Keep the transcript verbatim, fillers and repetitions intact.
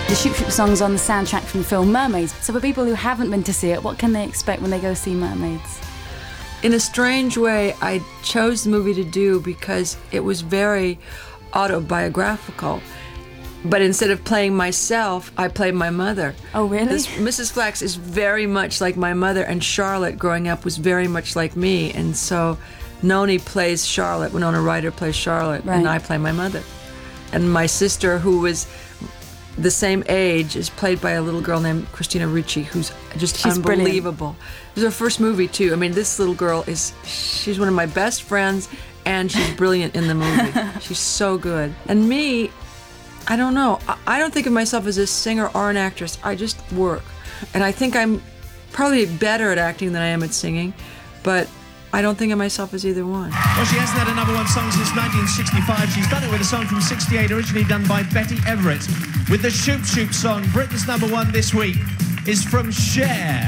The Shoop Shoop song's on the soundtrack from the film Mermaids. So for people who haven't been to see it, what can they expect when they go see Mermaids? In a strange way, I chose the movie to do because it was very autobiographical. But instead of playing myself, I played my mother. Oh, really? This, Missus Flax is very much like my mother, and Charlotte, growing up, was very much like me. And so Noni plays Charlotte, Winona Ryder plays Charlotte, right. and I play my mother. And my sister, who was the same age, is played by a little girl named Christina Ricci, who's just she's unbelievable. Brilliant. It was her first movie, too. I mean, this little girl is, she's one of my best friends, and she's brilliant in the movie. She's so good. And me, I don't know. I don't think of myself as a singer or an actress. I just work. And I think I'm probably better at acting than I am at singing, but I don't think of myself as either one. Well, she hasn't had a number one song since nineteen sixty-five. She's done it with a song from sixty-eight, originally done by Betty Everett. With the Shoop Shoop song, Britain's number one this week is from Cher.